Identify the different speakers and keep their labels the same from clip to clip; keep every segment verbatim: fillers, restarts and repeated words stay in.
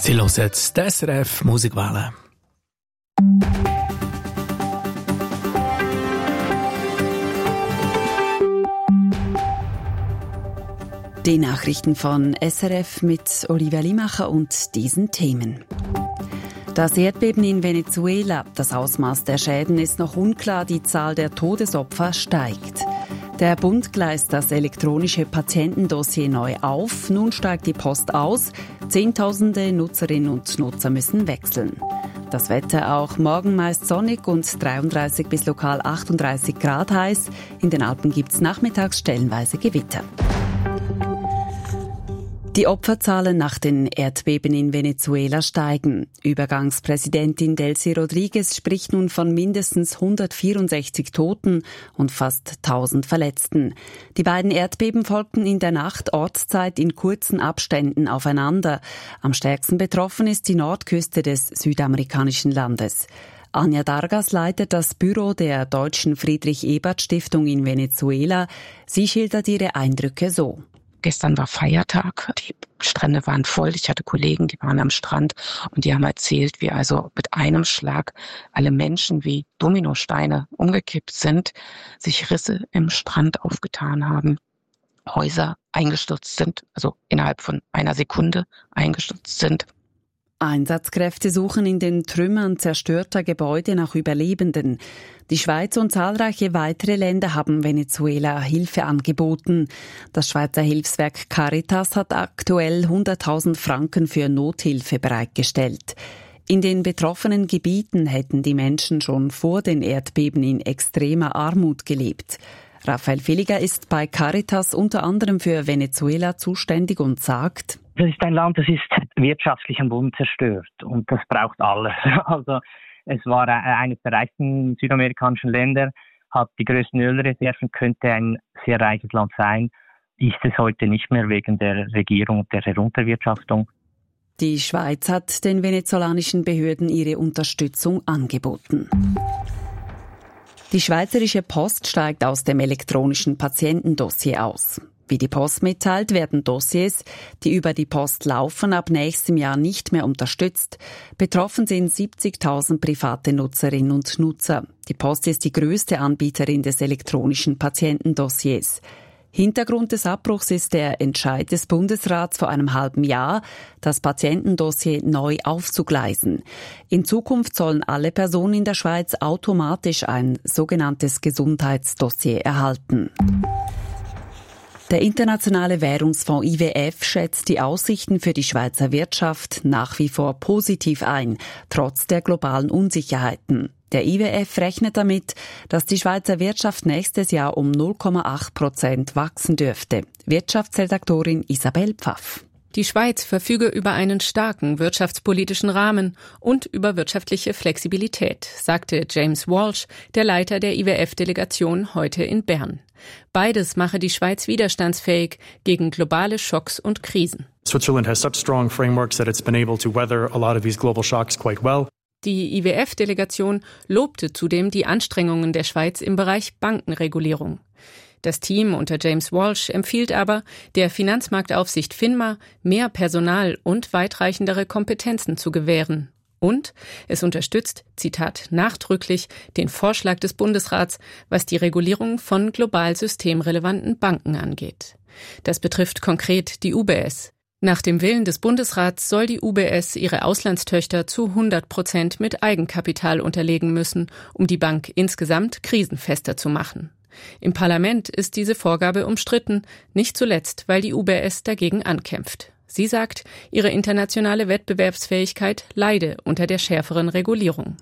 Speaker 1: Sie hören die S R F Musikwelle.
Speaker 2: Die Nachrichten von S R F mit Olivia Limacher und diesen Themen. Das Erdbeben in Venezuela, das Ausmaß der Schäden ist noch unklar, die Zahl der Todesopfer steigt. Der Bund gleist das elektronische Patientendossier neu auf. Nun steigt die Post aus. Zehntausende Nutzerinnen und Nutzer müssen wechseln. Das Wetter auch morgen meist sonnig und dreiunddreißig bis lokal achtunddreißig Grad heiß. In den Alpen gibt es nachmittags stellenweise Gewitter. Die Opferzahlen nach den Erdbeben in Venezuela steigen. Übergangspräsidentin Delcy Rodriguez spricht nun von mindestens hundertvierundsechzig Toten und fast tausend Verletzten. Die beiden Erdbeben folgten in der Nacht Ortszeit in kurzen Abständen aufeinander. Am stärksten betroffen ist die Nordküste des südamerikanischen Landes. Anja Dargas leitet das Büro der Deutschen Friedrich-Ebert-Stiftung in Venezuela. Sie schildert ihre Eindrücke so.
Speaker 3: Gestern war Feiertag, die Strände waren voll, ich hatte Kollegen, die waren am Strand und die haben erzählt, wie also mit einem Schlag alle Menschen wie Dominosteine umgekippt sind, sich Risse im Strand aufgetan haben, Häuser eingestürzt sind, also innerhalb von einer Sekunde eingestürzt sind.
Speaker 2: Einsatzkräfte suchen in den Trümmern zerstörter Gebäude nach Überlebenden. Die Schweiz und zahlreiche weitere Länder haben Venezuela Hilfe angeboten. Das Schweizer Hilfswerk Caritas hat aktuell hunderttausend Franken für Nothilfe bereitgestellt. In den betroffenen Gebieten hätten die Menschen schon vor den Erdbeben in extremer Armut gelebt. Raphael Villiger ist bei Caritas unter anderem für Venezuela zuständig und sagt:
Speaker 4: Das ist ein Land, das ist wirtschaftlich am Boden zerstört und das braucht alles. Also es war eines der reichsten südamerikanischen Länder, hat die größten Ölreserven, könnte ein sehr reiches Land sein, ist es heute nicht mehr wegen der Regierung und der Herunterwirtschaftung.
Speaker 2: Die Schweiz hat den venezolanischen Behörden ihre Unterstützung angeboten. Die Schweizerische Post steigt aus dem elektronischen Patientendossier aus. Wie die Post mitteilt, werden Dossiers, die über die Post laufen, ab nächstem Jahr nicht mehr unterstützt. Betroffen sind siebzigtausend private Nutzerinnen und Nutzer. Die Post ist die größte Anbieterin des elektronischen Patientendossiers. Hintergrund des Abbruchs ist der Entscheid des Bundesrats vor einem halben Jahr, das Patientendossier neu aufzugleisen. In Zukunft sollen alle Personen in der Schweiz automatisch ein sogenanntes Gesundheitsdossier erhalten. Der Internationale Währungsfonds I W F schätzt die Aussichten für die Schweizer Wirtschaft nach wie vor positiv ein, trotz der globalen Unsicherheiten. Der I W F rechnet damit, dass die Schweizer Wirtschaft nächstes Jahr um null Komma acht Prozent wachsen dürfte. Wirtschaftsredaktorin Isabel Pfaff.
Speaker 5: Die Schweiz verfüge über einen starken wirtschaftspolitischen Rahmen und über wirtschaftliche Flexibilität, sagte James Walsh, der Leiter der I W F-Delegation, heute in Bern. Beides mache die Schweiz widerstandsfähig gegen globale Schocks und Krisen.
Speaker 6: Switzerland has such strong frameworks that it's been able to weather a lot of these global shocks quite well.
Speaker 5: Die I W F-Delegation lobte zudem die Anstrengungen der Schweiz im Bereich Bankenregulierung. Das Team unter James Walsh empfiehlt aber, der Finanzmarktaufsicht FINMA mehr Personal und weitreichendere Kompetenzen zu gewähren. Und es unterstützt, Zitat, nachdrücklich den Vorschlag des Bundesrats, was die Regulierung von global systemrelevanten Banken angeht. Das betrifft konkret die U B S. Nach dem Willen des Bundesrats soll die U B S ihre Auslandstöchter zu hundert Prozent mit Eigenkapital unterlegen müssen, um die Bank insgesamt krisenfester zu machen. Im Parlament ist diese Vorgabe umstritten, nicht zuletzt, weil die U B S dagegen ankämpft. Sie sagt, ihre internationale Wettbewerbsfähigkeit leide unter der schärferen Regulierung.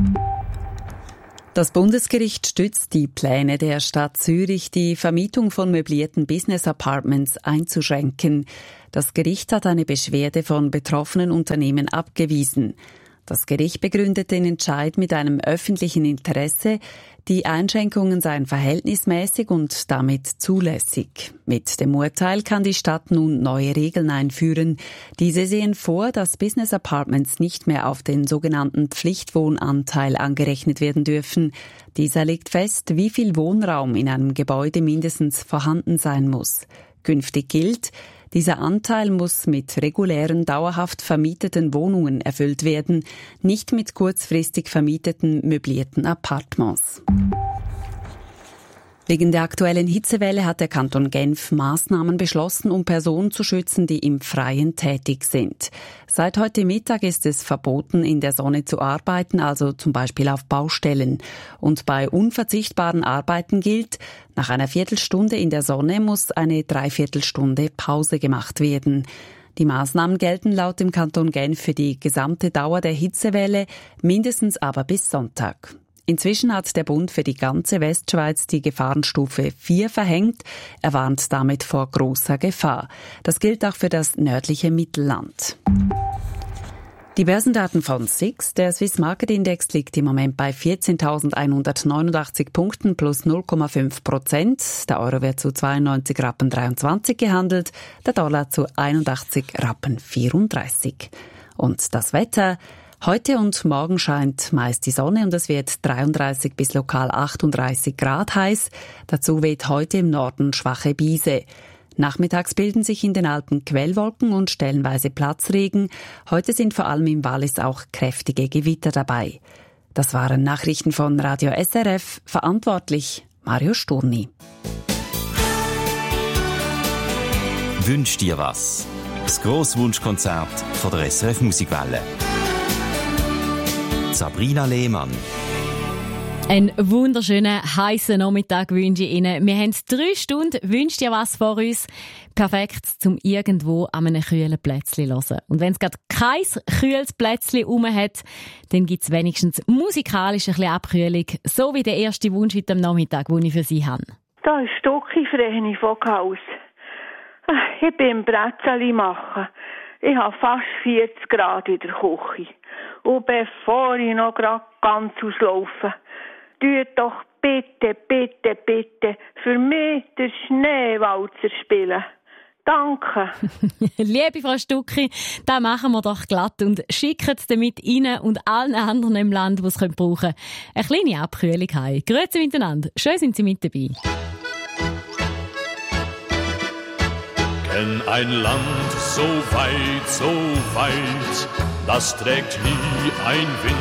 Speaker 2: Das Bundesgericht stützt die Pläne der Stadt Zürich, die Vermietung von möblierten Business Apartments einzuschränken. Das Gericht hat eine Beschwerde von betroffenen Unternehmen abgewiesen. Das Gericht begründet den Entscheid mit einem öffentlichen Interesse. Die Einschränkungen seien verhältnismäßig und damit zulässig. Mit dem Urteil kann die Stadt nun neue Regeln einführen. Diese sehen vor, dass Business Apartments nicht mehr auf den sogenannten Pflichtwohnanteil angerechnet werden dürfen. Dieser legt fest, wie viel Wohnraum in einem Gebäude mindestens vorhanden sein muss. Künftig gilt, Dieser Anteil muss mit regulären, dauerhaft vermieteten Wohnungen erfüllt werden, nicht mit kurzfristig vermieteten, möblierten Appartements. Wegen der aktuellen Hitzewelle hat der Kanton Genf Maßnahmen beschlossen, um Personen zu schützen, die im Freien tätig sind. Seit heute Mittag ist es verboten, in der Sonne zu arbeiten, also zum Beispiel auf Baustellen. Und bei unverzichtbaren Arbeiten gilt, nach einer Viertelstunde in der Sonne muss eine Dreiviertelstunde Pause gemacht werden. Die Maßnahmen gelten laut dem Kanton Genf für die gesamte Dauer der Hitzewelle, mindestens aber bis Sonntag. Inzwischen hat der Bund für die ganze Westschweiz die Gefahrenstufe vier verhängt. Er warnt damit vor grosser Gefahr. Das gilt auch für das nördliche Mittelland. Die Börsendaten von S I X. Der Swiss Market Index liegt im Moment bei vierzehntausendeinhundertneunundachtzig Punkten plus null Komma fünf Prozent. Der Euro wird zu zweiundneunzig Rappen dreiundzwanzig gehandelt, der Dollar zu einundachtzig Rappen vierunddreißig. Und das Wetter: Heute und morgen scheint meist die Sonne und es wird dreiunddreißig bis lokal achtunddreißig Grad heiß. Dazu weht heute im Norden schwache Brise. Nachmittags bilden sich in den Alpen Quellwolken und stellenweise Platzregen. Heute sind vor allem im Wallis auch kräftige Gewitter dabei. Das waren Nachrichten von Radio S R F. Verantwortlich Mario Sturni.
Speaker 7: Wünsch dir was? Das grosse Wunschkonzert von der S R F Musikwelle. Sabrina Lehmann.
Speaker 8: Einen wunderschönen, heissen Nachmittag wünsche ich Ihnen. Wir haben drei Stunden «Wünscht ihr was» vor uns. Perfekt, zum irgendwo an einem kühlen Plätzchen zu hören. Und wenn es gerade kein kühles Plätzchen rum hat, dann gibt es wenigstens musikalisch ein bisschen Abkühlung. So wie der erste Wunsch heute am Nachmittag, den ich für Sie habe.
Speaker 9: Da ist Stocki Vreni von Haus. Ich bin im Bretzeli machen. Ich habe fast vierzig Grad in der Küche. Und bevor ich noch grad ganz auslaufe, tut doch bitte, bitte, bitte für mich den Schneewalzer spielen. Danke.
Speaker 8: Liebe Frau Stucki, das machen wir doch glatt und schicken damit Ihnen und allen anderen im Land, die es brauchen können, eine kleine Abkühlung heim. Grüezi miteinander. Schön sind Sie mit dabei.
Speaker 10: Kenn ein Land so weit, so weit, das trägt nie ein Wind